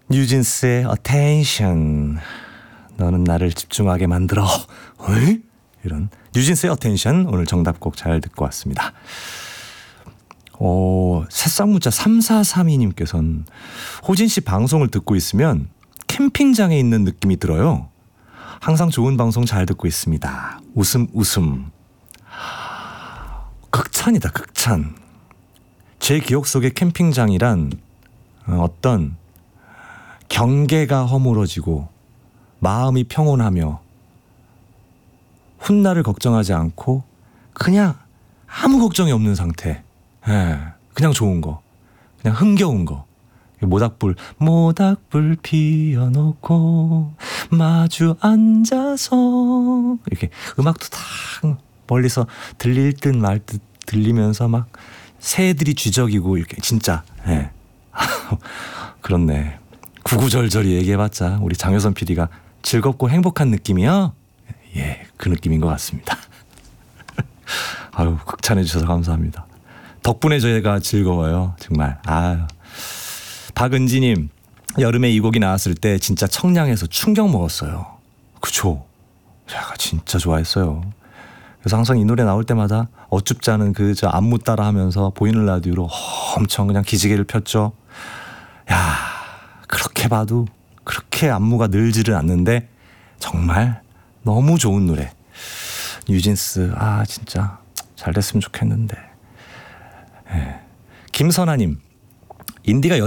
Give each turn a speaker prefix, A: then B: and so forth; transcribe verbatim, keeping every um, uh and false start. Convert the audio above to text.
A: 뉴진스의 Attention. 너는 나를 집중하게 만들어. 어이? 이런 뉴진스의 Attention. 오늘 정답곡 잘 듣고 왔습니다. 오, 새싹 문자 삼사삼이 님께서는 호진씨 방송을 듣고 있으면 캠핑장에 있는 느낌이 들어요. 항상 좋은 방송 잘 듣고 있습니다. 웃음 웃음. 극찬이다 극찬. 제 기억 속의 캠핑장이란 어떤 경계가 허물어지고 마음이 평온하며 훗날을 걱정하지 않고 그냥 아무 걱정이 없는 상태. 예, 그냥 좋은 거, 그냥 흥겨운 거. 모닥불 모닥불 피워놓고 마주 앉아서 이렇게 음악도 다 멀리서 들릴 듯 말 듯 들리면서 막 새들이 쥐적이고 이렇게 진짜. 예. 그렇네. 구구절절히 얘기해봤자 우리 장효선 피디가 즐겁고 행복한 느낌이요? 예, 그 느낌인 것 같습니다. 아유, 극찬해 주셔서 감사합니다. 덕분에 저희가 즐거워요. 정말. 아유. 박은지님, 여름에 이 곡이 나왔을 때 진짜 청량해서 충격 먹었어요. 그쵸? 제가 진짜 좋아했어요. 그래서 항상 이 노래 나올 때마다 어쭙지 않은 그 저 안무 따라 하면서 보이는 라디오로 엄청 그냥 기지개를 폈죠. 야, 그렇게 봐도 그렇게 안무가 늘지를 않는데 정말 너무 좋은 노래. 뉴진스, 아 진짜 잘 됐으면 좋겠는데. 예. 김선아님, 인디가 여